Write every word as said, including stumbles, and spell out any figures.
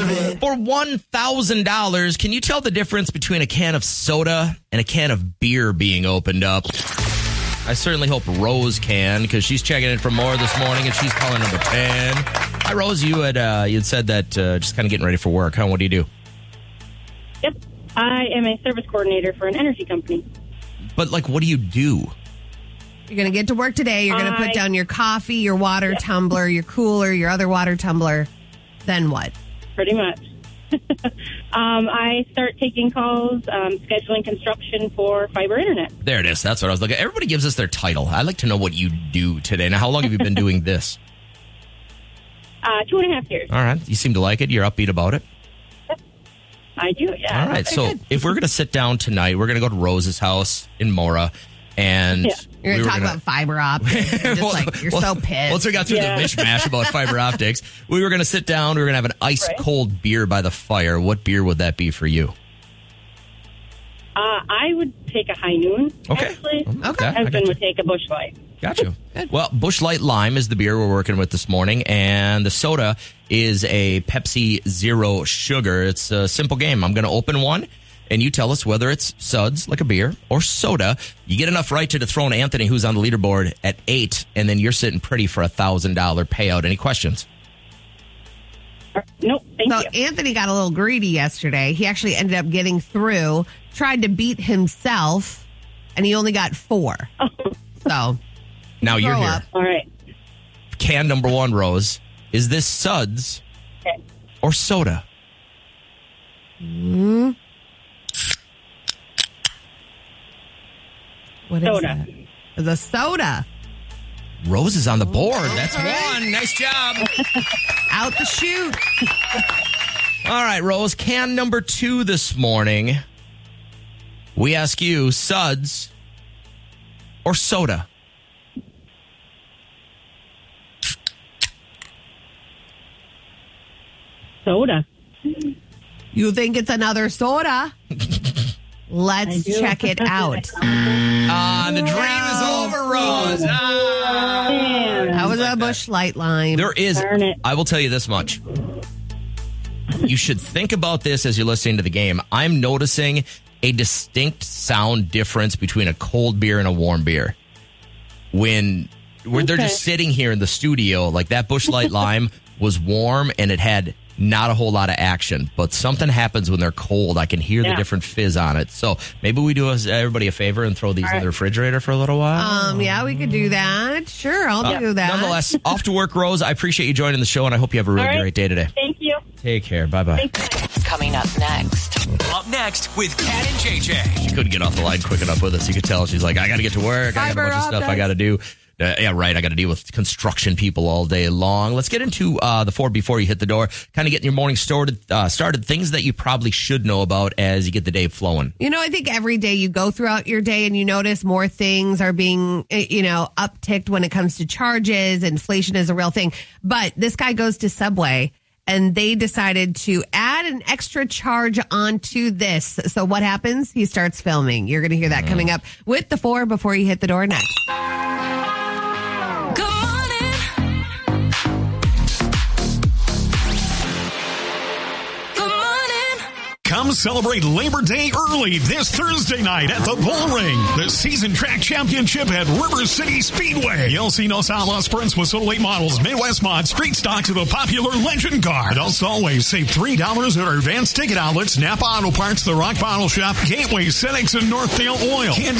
of it. For one thousand dollars, can you tell the difference between a can of soda and a can of beer being opened up? I certainly hope Rose can, because she's checking in for more this morning, and she's calling number ten. Hi, Rose. You had uh, you had said that uh, just kind of getting ready for work. Huh? What do you do? Yep. I am a service coordinator for an energy company. But, like, what do you do? You're going to get to work today. You're going to put down your coffee, your water yep. tumbler, your cooler, your other water tumbler. Then what? Pretty much. um, I start taking calls, um, scheduling construction for fiber internet. There it is. That's what I was looking at. Everybody gives us their title. I'd like to know what you do today. Now, how long have you been doing this? Uh, two and a half years. All right. You seem to like it. You're upbeat about it. I do, yeah. All right. So good. if we're going to sit down tonight, we're going to go to Rose's house in Mora. And yeah. You're going to talk gonna... about fiber optics. You're just well, like, you're well, so pissed. Once we got through yeah. the mishmash about fiber optics, we were going to sit down. We were going to have an ice right. cold beer by the fire. What beer would that be for you? Uh, I would take a High Noon, okay. actually. Okay. My husband would take a Busch Light. Got you. Well, Busch Light Lime is the beer we're working with this morning, and the soda is a Pepsi Zero Sugar. It's a simple game. I'm going to open one, and you tell us whether it's suds, like a beer, or soda. You get enough right to dethrone Anthony, who's on the leaderboard at eight, and then you're sitting pretty for a one thousand dollars payout. Any questions? Uh, nope, thank so you. Anthony got a little greedy yesterday. He actually ended up getting through, tried to beat himself, and he only got four. Oh. So now you're here. Up. All right. Can number one, Rose. Is this suds okay. or soda? Mm. What soda. is that? It's a soda. Rose is on the board. Oh, That's right. one. Nice job. Out the chute. All right, Rose. Can number two this morning. We ask you, suds or soda? Soda. You think it's another soda? Let's check it out. Ah, the dream is over, Rose. Ah, that was like a Busch Light Lime. There is, Darn it. I will tell you this much. You should think about this as you're listening to the game. I'm noticing a distinct sound difference between a cold beer and a warm beer. When, when they're Okay. just sitting here in the studio, like that Busch Light Lime was warm and it had not a whole lot of action, but something happens when they're cold. I can hear Yeah. the different fizz on it. So maybe we do us, everybody a favor and throw these All in right. the refrigerator for a little while. Um, yeah, we could do that. Sure, I'll Uh, do that. Nonetheless, off to work, Rose. I appreciate you joining the show, and I hope you have a really All right. great day today. Thank you. Take care. Bye-bye. Thank you. Coming up next. Up next with Kat and J J. She couldn't get off the line quick enough with us. You could tell she's like, I got to get to work. I got a Fiber bunch of stuff I optics. got to do. Uh, yeah, right. I got to deal with construction people all day long. Let's get into uh, the four before you hit the door. Kind of getting your morning started, uh, started. Things that you probably should know about as you get the day flowing. You know, I think every day you go throughout your day and you notice more things are being, eh, you know, upticked when it comes to charges. Inflation is a real thing. But this guy goes to Subway and they decided to add an extra charge onto this. So what happens? He starts filming. You're going to hear that coming up with the four before you hit the door next. Good morning. Good morning. Come celebrate Labor Day early this Thursday night at the Bull Ring, the season track championship at River City Speedway. You'll see Nos Alas sprints with oh eight models, Midwest mod, street stock to the popular Legend car. Adults always save three dollars at our advanced ticket outlets, Napa Auto Parts, the Rock Bottle Shop, Gateway, Senex, and Northdale Oil. Candy